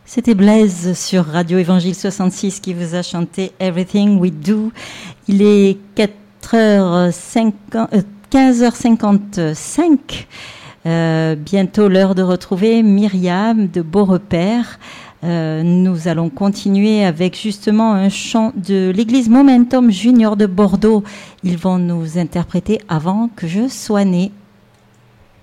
C'était Blaise sur Radio Évangile 66 qui vous a chanté Everything We Do. Il est 15h55. Bientôt l'heure de retrouver Myriam de Beaurepaire. Nous allons continuer avec justement un chant de l'église Momentum Junior de Bordeaux. Ils vont nous interpréter Avant que je sois né.